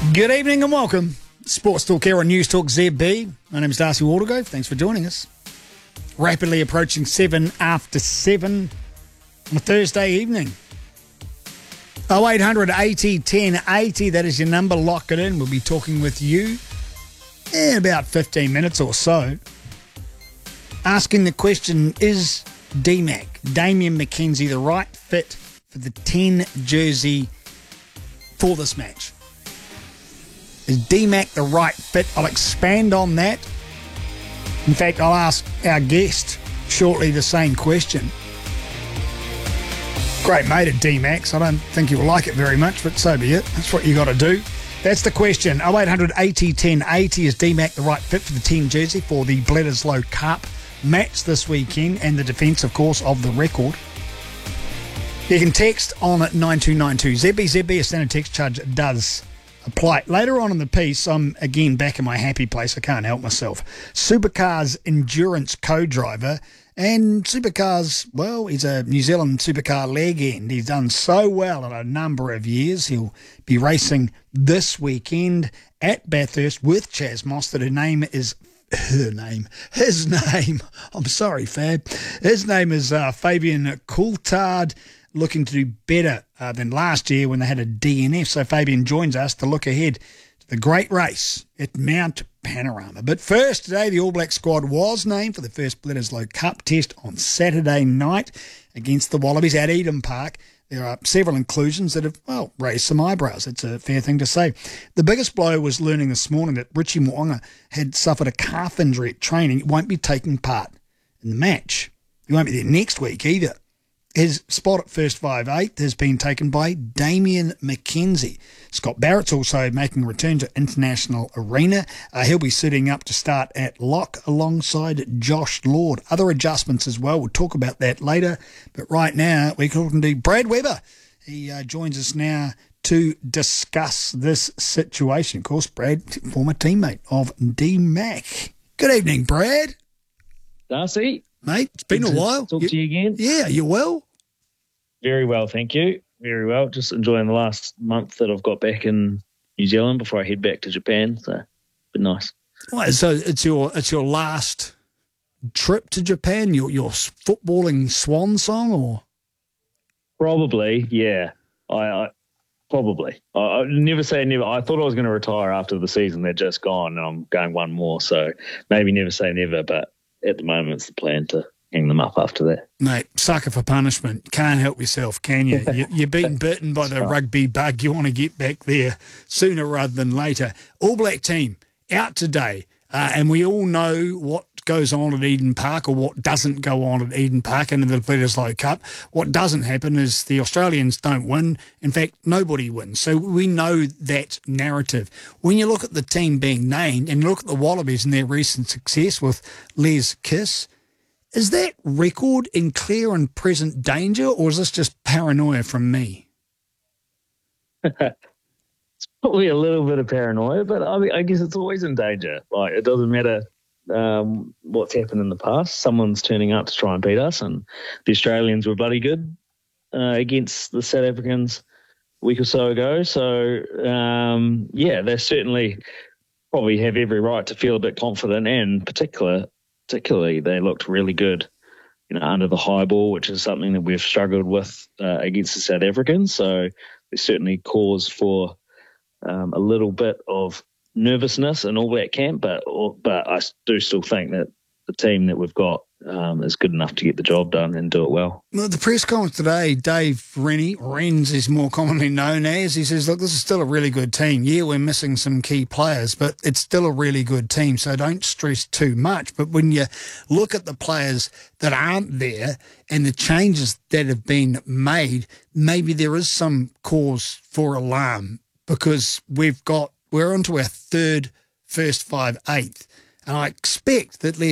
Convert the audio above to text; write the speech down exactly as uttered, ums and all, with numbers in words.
Good evening and welcome. Sports Talk here on News Talk Z B. My name is Darcy Waldegrove. Thanks for joining us. Rapidly approaching seven after seven on a Thursday evening. oh eight hundred eighty ten eighty, that is your number. Lock it in. We'll be talking with you in about fifteen minutes or so. Asking the question, is D Mac, Damian McKenzie, the right fit for the ten jersey for this match? Is D Mac the right fit? I'll expand on that. In fact, I'll ask our guest shortly the same question. Great mate at D Mac. I don't think you'll like it very much, but so be it. That's what you got to do. That's the question. oh eight hundred eighty ten eighty, is D Mac the right fit for the ten jersey for the Bledisloe Cup match this weekend and the defence, of course, of the record? You can text on at nine two nine two. Z B Z B, a standard text charge does apply. Later on in the piece, I'm again back in my happy place. I can't help myself. Supercars endurance co-driver. And Supercars, well, he's a New Zealand supercar legend. He's done so well in a number of years. He'll be racing this weekend at Bathurst with Chaz Mostert. Her name is Her name. His name. I'm sorry, Fab. His name is uh, Fabian Coulthard, looking to do better uh, than last year when they had a D N F. So Fabian joins us to look ahead to the great race at Mount Panorama. But first, today, the All Black squad was named for the first Bledisloe Cup test on Saturday night against the Wallabies at Eden Park. There are several inclusions that have, well, raised some eyebrows. It's a fair thing to say. The biggest blow was learning this morning that Richie Mo'unga had suffered a calf injury at training. He won't be taking part in the match. He won't be there next week either. His spot at first five eight has been taken by Damian McKenzie. Scott Barrett's also making a return to International Arena. Uh, he'll be sitting up to start at lock alongside Josh Lord. Other adjustments as well. We'll talk about that later. But right now, we're talking to Brad Weber. He uh, joins us now to discuss this situation. Of course, Brad, former teammate of D Mac. Good evening, Brad. Darcy. Mate, it's been Good a while. Talk you, to you again. Yeah, you well? Very well, thank you. Very well. Just enjoying the last month that I've got back in New Zealand before I head back to Japan. So, been nice. Right, so it's your it's your last trip to Japan, your your footballing swan song, or? Probably, yeah. I, I probably. I, I never say never. I thought I was going to retire after the season. They're just gone, and I'm going one more. So maybe never say never, but at the moment, it's the plan to hang them up after that. Mate, sucker for punishment. Can't help yourself, can you? you you've been bitten by the rugby bug. You want to get back there sooner rather than later. All Black team out today, uh, and we all know what goes on at Eden Park or what doesn't go on at Eden Park in the Bledisloe Cup. What doesn't happen is the Australians don't win. In fact, nobody wins. So we know that narrative. When you look at the team being named and you look at the Wallabies and their recent success with Les Kiss, is that record in clear and present danger, or is this just paranoia from me? It's probably a little bit of paranoia, but I mean, I guess it's always in danger. Like, it doesn't matter um, what's happened in the past. Someone's turning up to try and beat us, and the Australians were bloody good uh, against the South Africans a week or so ago. So, um, yeah, they certainly probably have every right to feel a bit confident, and particular, particularly they looked really good, you know, under the high ball, which is something that we've struggled with uh, against the South Africans. So there's certainly cause for um, a little bit of nervousness in All Black camp, but but I do still think that the team that we've got um, is good enough to get the job done and do it well. Well, the press conference today, Dave Rennie, Renz is more commonly known as, he says, look, this is still a really good team. Yeah, we're missing some key players, but it's still a really good team, so don't stress too much. But when you look at the players that aren't there and the changes that have been made, maybe there is some cause for alarm, because we've got, we're onto our third first five eighth, and I expect that Les